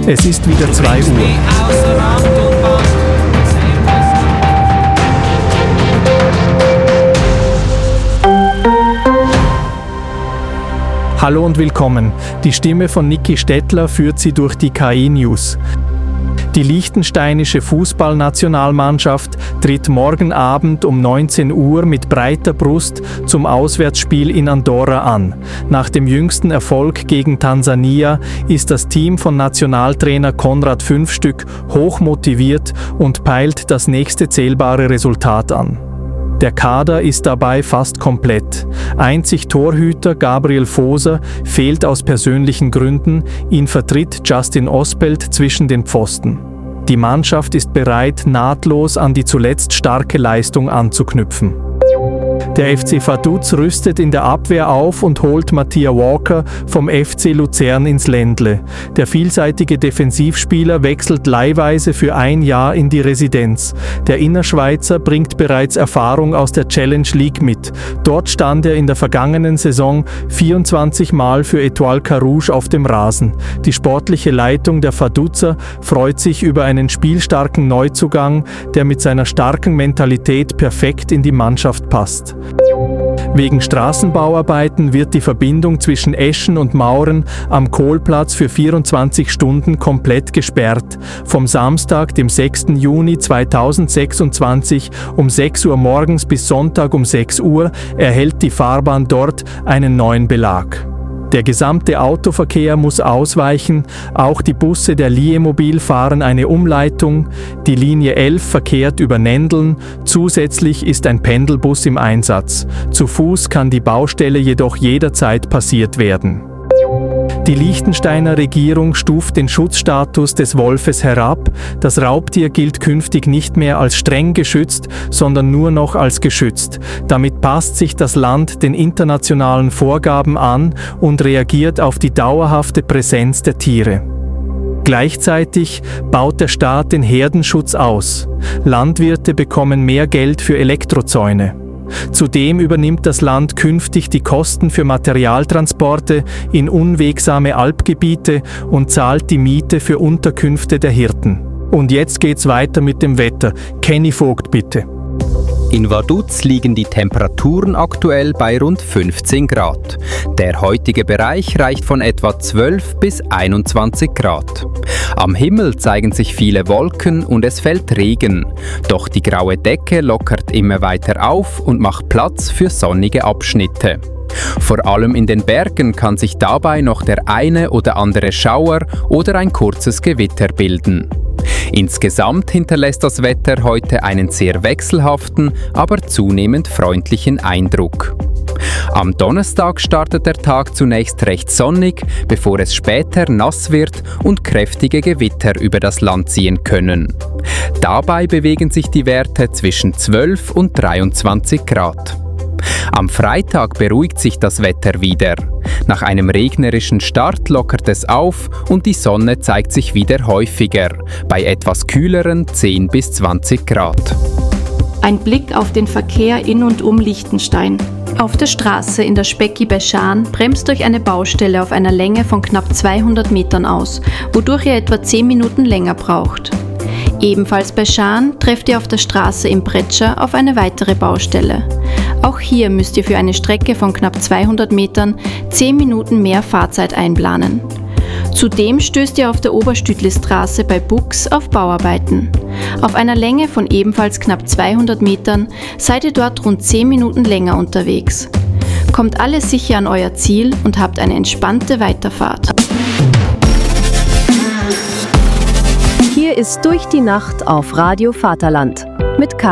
Es ist wieder 2 Uhr. Hallo und willkommen. Die Stimme von Niki Stettler führt Sie durch die KI News. Die liechtensteinische Fußballnationalmannschaft tritt morgen Abend um 19 Uhr mit breiter Brust zum Auswärtsspiel in Andorra an. Nach dem jüngsten Erfolg gegen Tansania ist das Team von Nationaltrainer Konrad Fünfstück hochmotiviert und peilt das nächste zählbare Resultat an. Der Kader ist dabei fast komplett. Einzig Torhüter Gabriel Voser fehlt aus persönlichen Gründen, ihn vertritt Justin Osbelt zwischen den Pfosten. Die Mannschaft ist bereit, nahtlos an die zuletzt starke Leistung anzuknüpfen. Der FC Vaduz rüstet in der Abwehr auf und holt Mattia Walker vom FC Luzern ins Ländle. Der vielseitige Defensivspieler wechselt leihweise für 1 Jahr in die Residenz. Der Innerschweizer bringt bereits Erfahrung aus der Challenge League mit. Dort stand er in der vergangenen Saison 24 Mal für Étoile Carouge auf dem Rasen. Die sportliche Leitung der Vaduzer freut sich über einen spielstarken Neuzugang, der mit seiner starken Mentalität perfekt in die Mannschaft passt. Wegen Straßenbauarbeiten wird die Verbindung zwischen Eschen und Mauren am Kohlplatz für 24 Stunden komplett gesperrt. Vom Samstag, dem 6. Juni 2026 um 6 Uhr morgens bis Sonntag um 6 Uhr erhält die Fahrbahn dort einen neuen Belag. Der gesamte Autoverkehr muss ausweichen, auch die Busse der Liemobil fahren eine Umleitung, die Linie 11 verkehrt über Nendeln, zusätzlich ist ein Pendelbus im Einsatz. Zu Fuß kann die Baustelle jedoch jederzeit passiert werden. Die Liechtensteiner Regierung stuft den Schutzstatus des Wolfes herab. Das Raubtier gilt künftig nicht mehr als streng geschützt, sondern nur noch als geschützt. Damit passt sich das Land den internationalen Vorgaben an und reagiert auf die dauerhafte Präsenz der Tiere. Gleichzeitig baut der Staat den Herdenschutz aus. Landwirte bekommen mehr Geld für Elektrozäune. Zudem übernimmt das Land künftig die Kosten für Materialtransporte in unwegsame Alpgebiete und zahlt die Miete für Unterkünfte der Hirten. Und jetzt geht's weiter mit dem Wetter. Kenny Vogt, bitte. In Vaduz liegen die Temperaturen aktuell bei rund 15 Grad. Der heutige Bereich reicht von etwa 12 bis 21 Grad. Am Himmel zeigen sich viele Wolken und es fällt Regen. Doch die graue Decke lockert immer weiter auf und macht Platz für sonnige Abschnitte. Vor allem in den Bergen kann sich dabei noch der eine oder andere Schauer oder ein kurzes Gewitter bilden. Insgesamt hinterlässt das Wetter heute einen sehr wechselhaften, aber zunehmend freundlichen Eindruck. Am Donnerstag startet der Tag zunächst recht sonnig, bevor es später nass wird und kräftige Gewitter über das Land ziehen können. Dabei bewegen sich die Werte zwischen 12 und 23 Grad. Am Freitag beruhigt sich das Wetter wieder. Nach einem regnerischen Start lockert es auf und die Sonne zeigt sich wieder häufiger, bei etwas kühleren 10 bis 20 Grad. Ein Blick auf den Verkehr in und um Liechtenstein. Auf der Straße in der Specki bei Schaan bremst euch eine Baustelle auf einer Länge von knapp 200 Metern aus, wodurch ihr etwa 10 Minuten länger braucht. Ebenfalls bei Schaan trefft ihr auf der Straße in Pretscher auf eine weitere Baustelle. Auch hier müsst ihr für eine Strecke von knapp 200 Metern 10 Minuten mehr Fahrzeit einplanen. Zudem stößt ihr auf der Oberstütlistraße bei Bux auf Bauarbeiten. Auf einer Länge von ebenfalls knapp 200 Metern seid ihr dort rund 10 Minuten länger unterwegs. Kommt alle sicher an euer Ziel und habt eine entspannte Weiterfahrt. Hier ist Durch die Nacht auf Radio Vaterland mit